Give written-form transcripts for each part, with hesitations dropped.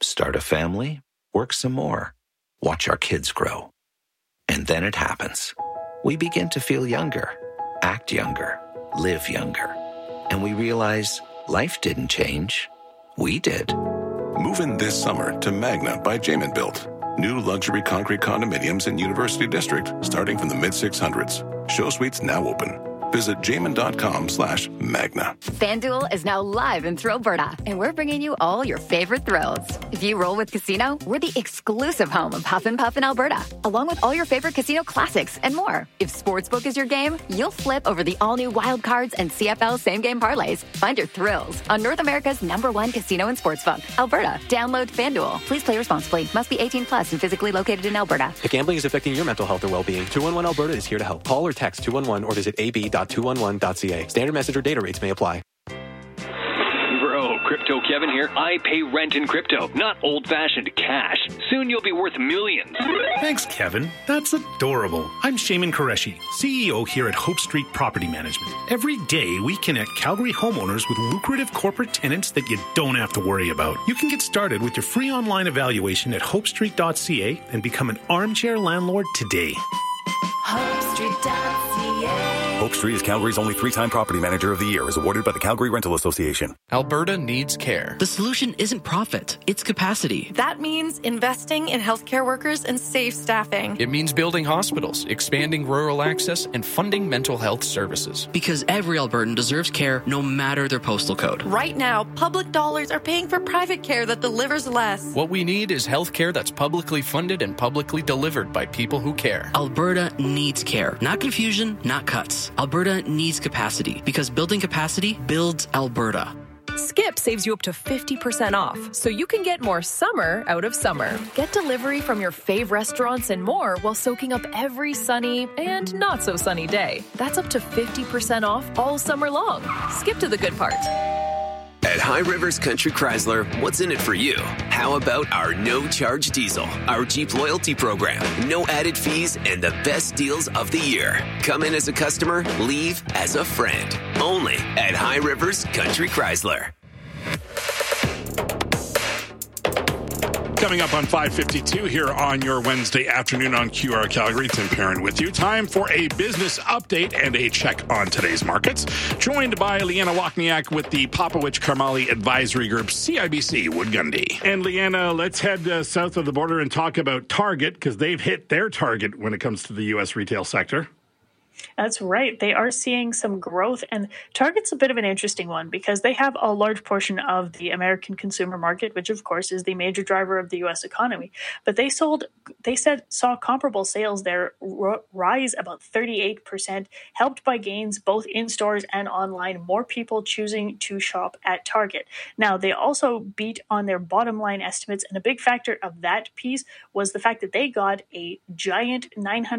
start a family, work some more, watch our kids grow. And then it happens. We begin to feel younger, act younger, live younger. And we realize life didn't change. We did. Move in this summer to Magna by Jamin Built. New luxury concrete condominiums in University District starting from the mid-600s. Show suites now open. Visit jamin.com/Magna. FanDuel is now live in Thrillberta, and we're bringing you all your favorite thrills. If you roll with Casino, we're the exclusive home of Huff and Puff in Alberta, along with all your favorite casino classics and more. If Sportsbook is your game, you'll flip over the all-new Wild Cards and CFL same-game parlays. Find your thrills on North America's #1 casino and sportsbook, Alberta. Download FanDuel. Please play responsibly. Must be 18 plus and physically located in Alberta. If gambling is affecting your mental health or well-being, 211 Alberta is here to help. Call or text 211 or visit ab.211.ca. Standard message or data rates may apply. Bro, Crypto Kevin here. I pay rent in crypto, not old-fashioned cash. Soon you'll be worth millions. Thanks, Kevin. That's adorable. I'm Shaman Qureshi, CEO here at Hope Street Property Management. Every day, we connect Calgary homeowners with lucrative corporate tenants that you don't have to worry about. You can get started with your free online evaluation at hopestreet.ca and become an armchair landlord today. HopeStreet.ca. Hope Street is Calgary's only 3-time Property Manager of the Year, is awarded by the Calgary Rental Association. Alberta needs care. The solution isn't profit, it's capacity. That means investing in healthcare workers and safe staffing. It means building hospitals, expanding rural access, and funding mental health services. Because every Albertan deserves care no matter their postal code. Right now, public dollars are paying for private care that delivers less. What we need is health care that's publicly funded and publicly delivered by people who care. Alberta needs care. Not confusion, not cuts. Alberta needs capacity, because building capacity builds Alberta. Skip saves you up to 50% off, so you can get more summer out of summer. Get delivery from your fave restaurants and more while soaking up every sunny and not so sunny day. That's up to 50% off all summer long. Skip to the good part. At High Rivers Country Chrysler, what's in it for you? How about our no-charge diesel, our Jeep loyalty program, no added fees, and the best deals of the year? Come in as a customer, leave as a friend. Only at High Rivers Country Chrysler. Coming up on 5:52 here on your Wednesday afternoon on QR Calgary. Tim Perrin with you. Time for a business update and a check on today's markets. Joined by Leanna Wachniak with the Popowich Karmali Advisory Group, CIBC Wood Gundy. And Leanna, let's head south of the border and talk about Target, because they've hit their target when it comes to the U.S. retail sector. That's right. They are seeing some growth, and Target's a bit of an interesting one because they have a large portion of the American consumer market, which of course is the major driver of the U.S. economy. But they saw comparable sales there rise about 38%, helped by gains both in stores and online, more people choosing to shop at Target. Now, they also beat on their bottom line estimates, and a big factor of that piece was the fact that they got a giant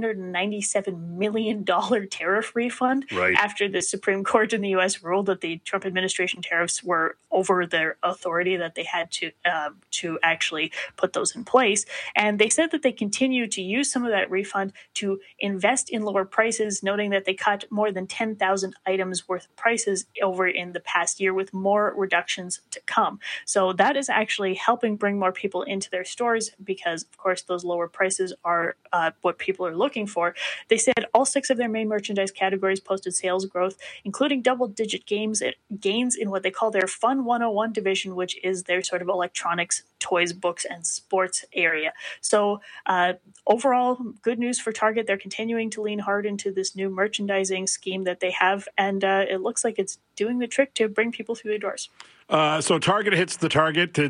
$997 million tariff refund after the Supreme Court in the U.S. ruled that the Trump administration tariffs were over their authority, that they had to actually put those in place. And they said that they continue to use some of that refund to invest in lower prices, noting that they cut more than 10,000 items worth of prices over in the past year, with more reductions to come. So that is actually helping bring more people into their stores because, of course, those lower prices are what people are looking for. They said all 6 of their main merchandise categories posted sales growth, including double-digit gains in what they call their Fun 101 division, which is their sort of electronics, toys, books, and sports area. So overall, good news for Target. They're continuing to lean hard into this new merchandising scheme that they have, and it looks like it's doing the trick to bring people through the doors. So Target hits the target. Did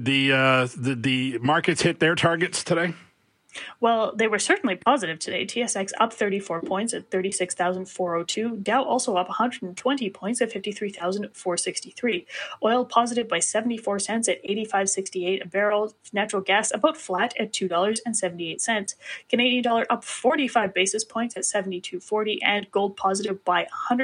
the markets hit their targets today? Well, they were certainly positive today. TSX up 34 points at 36,402. Dow also up 120 points at 53,463. Oil positive by 74 cents at 85.68 a barrel. Natural gas about flat at $2.78. Canadian dollar up 45 basis points at 72.40, and gold positive by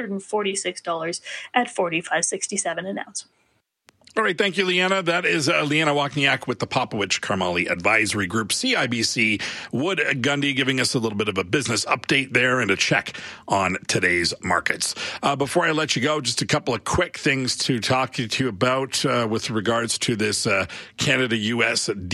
$146 at 45.67 an ounce. All right, thank you, Leanna. That is Leanna Wachniak with the Popowich Karmali Advisory Group, CIBC Wood Gundy, giving us a little bit of a business update there and a check on today's markets. Before I let you go, just a couple of quick things to talk to you about with regards to this Canada-U.S.